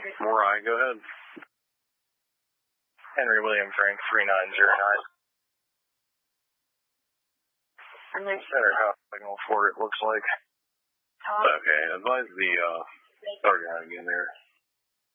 Morai, go ahead. Henry William Frank 3909. Center house signal for it looks like. Okay, advise the target again there.